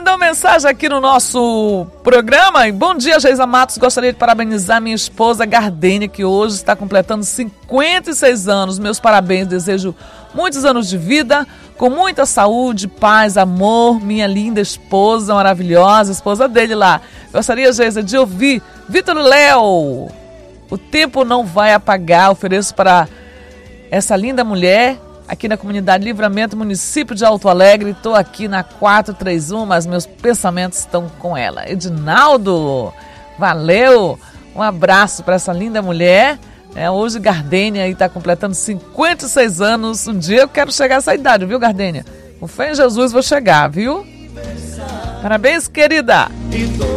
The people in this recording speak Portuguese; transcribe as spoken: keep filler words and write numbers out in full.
mandou mensagem aqui no nosso programa. Bom dia, Geisa Matos. Gostaria de parabenizar minha esposa Gardênia, que hoje está completando cinquenta e seis anos. Meus parabéns, desejo muitos anos de vida, com muita saúde, paz, amor. Minha linda esposa, maravilhosa, esposa dele lá. Gostaria, Geisa, de ouvir Vitor Léo. O tempo não vai apagar. Ofereço para essa linda mulher aqui na comunidade Livramento, município de Alto Alegre. Estou aqui na quatro três um, mas meus pensamentos estão com ela. Edinaldo, valeu! Um abraço para essa linda mulher. É, hoje Gardênia está completando cinquenta e seis anos. Um dia eu quero chegar a essa idade, viu, Gardênia? Com fé em Jesus vou chegar, viu? Parabéns, querida!